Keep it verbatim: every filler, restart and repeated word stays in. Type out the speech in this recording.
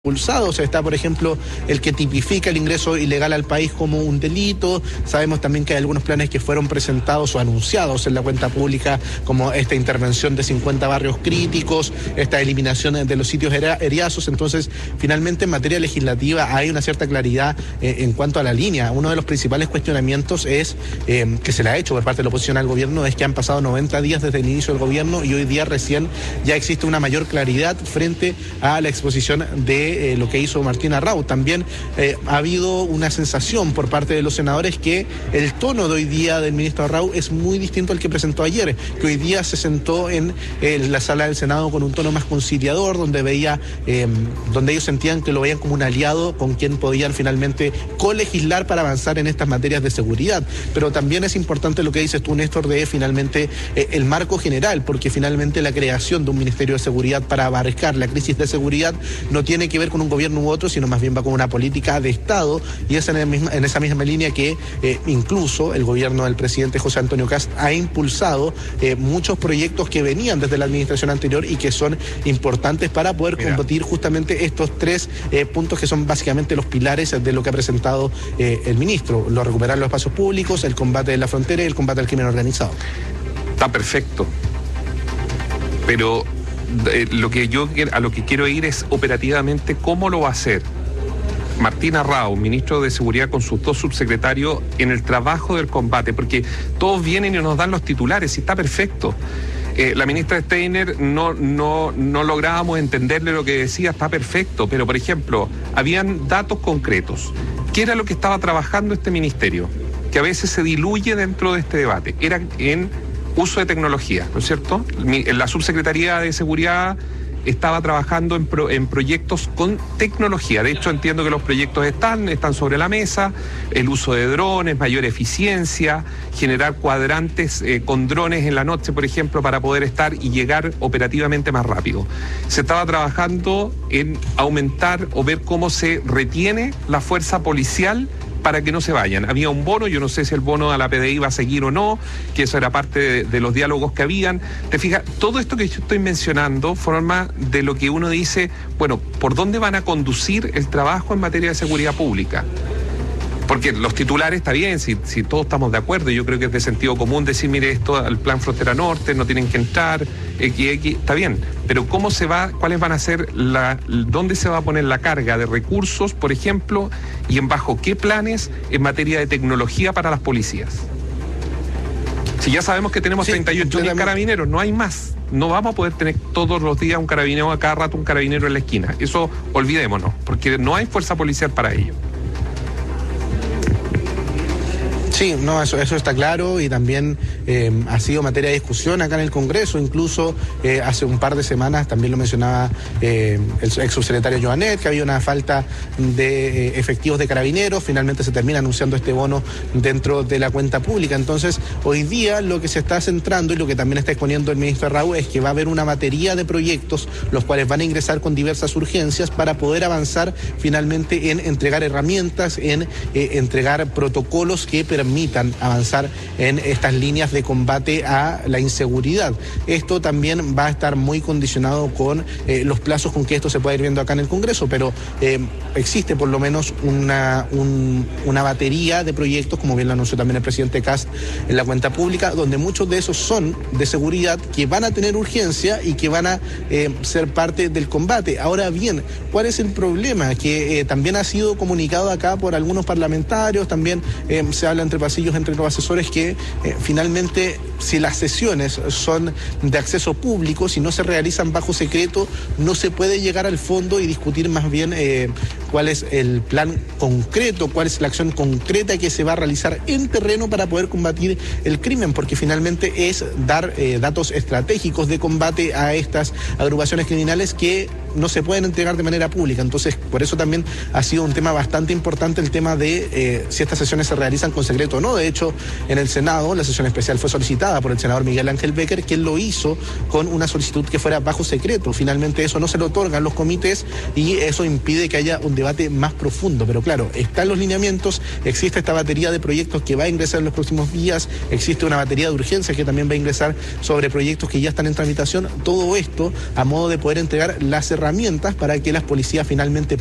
impulsados. Está, por ejemplo, el que tipifica el ingreso ilegal al país como un delito. Sabemos también que hay algunos planes que fueron presentados o anunciados en la cuenta pública, como esta intervención de cincuenta barrios críticos, esta eliminación de los sitios eriazos. Entonces, finalmente, en materia legislativa hay una cierta claridad eh, en cuanto a la línea. Uno de los principales cuestionamientos es eh, que se le ha hecho por parte de la oposición al gobierno, es que han pasado noventa días desde el inicio del gobierno y hoy día recién ya existe una mayor claridad frente a la exposición de Eh, lo que hizo Martín Arrau. También eh, ha habido una sensación por parte de los senadores que el tono de hoy día del ministro Arrau es muy distinto al que presentó ayer, que hoy día se sentó en, en la sala del Senado con un tono más conciliador, donde veía, eh, donde ellos sentían que lo veían como un aliado con quien podían finalmente colegislar para avanzar en estas materias de seguridad. Pero también es importante lo que dices tú, Néstor, de finalmente eh, el marco general, porque finalmente la creación de un Ministerio de Seguridad para abarcar la crisis de seguridad no tiene que ver con un gobierno u otro, sino más bien va con una política de Estado, y es en, el misma, en esa misma línea que eh, incluso el gobierno del presidente José Antonio Kast ha impulsado eh, muchos proyectos que venían desde la administración anterior y que son importantes para poder Mira. combatir justamente estos tres eh, puntos que son básicamente los pilares de lo que ha presentado eh, el ministro: lo recuperar los espacios públicos, el combate de la frontera y el combate al crimen organizado. Está perfecto, pero Eh, lo que yo a lo que quiero ir es operativamente cómo lo va a hacer Martín Arrau, ministro de Seguridad, con sus dos subsecretarios en el trabajo del combate, porque todos vienen y nos dan los titulares y está perfecto. Eh, la ministra Steiner no, no, no lográbamos entenderle lo que decía, está perfecto, pero por ejemplo, habían datos concretos. ¿Qué era lo que estaba trabajando este ministerio? Que a veces se diluye dentro de este debate. Era en uso de tecnología, ¿no es cierto? La Subsecretaría de Seguridad estaba trabajando en, pro, en proyectos con tecnología. De hecho, entiendo que los proyectos están, están sobre la mesa: el uso de drones, mayor eficiencia, generar cuadrantes eh, con drones en la noche, por ejemplo, para poder estar y llegar operativamente más rápido. Se estaba trabajando en aumentar o ver cómo se retiene la fuerza policial para que no se vayan. Había un bono, yo no sé si el bono a la P D I va a seguir o no, que eso era parte de, de los diálogos que habían. Te fijas, todo esto que yo estoy mencionando forma de lo que uno dice, bueno, ¿por dónde van a conducir el trabajo en materia de seguridad pública? Porque los titulares está bien, si, si todos estamos de acuerdo, yo creo que es de sentido común decir, mire, esto al plan Frontera Norte, no tienen que entrar, X, X, está bien, pero ¿cómo se va, cuáles van a ser, la, dónde se va a poner la carga de recursos, por ejemplo, y en bajo qué planes en materia de tecnología para las policías? Si ya sabemos que tenemos sí, treinta y ocho mil carabineros, no hay más. No vamos a poder tener todos los días un carabinero, a cada rato un carabinero en la esquina. Eso olvidémonos, porque no hay fuerza policial para ello. Sí, no, eso, eso está claro, y también eh, ha sido materia de discusión acá en el Congreso. Incluso eh, hace un par de semanas también lo mencionaba eh, el ex subsecretario Joanet, que había una falta de eh, efectivos de carabineros. Finalmente se termina anunciando este bono dentro de la cuenta pública. Entonces, hoy día lo que se está centrando y lo que también está exponiendo el ministro Arrau es que va a haber una batería de proyectos, los cuales van a ingresar con diversas urgencias para poder avanzar finalmente en entregar herramientas, en eh, entregar protocolos que permitan permitan avanzar en estas líneas de combate a la inseguridad. Esto también va a estar muy condicionado con eh, los plazos con que esto se puede ir viendo acá en el Congreso, pero eh, existe por lo menos una, un, una batería de proyectos, como bien lo anunció también el presidente Kast en la cuenta pública, donde muchos de esos son de seguridad, que van a tener urgencia y que van a eh, ser parte del combate. Ahora bien, ¿cuál es el problema? Que eh, también ha sido comunicado acá por algunos parlamentarios, también eh, se habla entre pasillos entre los asesores que eh, finalmente, si las sesiones son de acceso público, si no se realizan bajo secreto, no se puede llegar al fondo y discutir más bien eh, cuál es el plan concreto, cuál es la acción concreta que se va a realizar en terreno para poder combatir el crimen, porque finalmente es dar eh, datos estratégicos de combate a estas agrupaciones criminales que no se pueden entregar de manera pública. Entonces, por eso también ha sido un tema bastante importante el tema de eh, si estas sesiones se realizan con secreto o no. De hecho, en el Senado, la sesión especial fue solicitada por el senador Miguel Ángel Becker, que él lo hizo con una solicitud que fuera bajo secreto. Finalmente eso no se lo otorgan los comités y eso impide que haya un debate más profundo. Pero claro, están los lineamientos, existe esta batería de proyectos que va a ingresar en los próximos días, existe una batería de urgencias que también va a ingresar sobre proyectos que ya están en tramitación. Todo esto a modo de poder entregar las herramientas herramientas para que las policías finalmente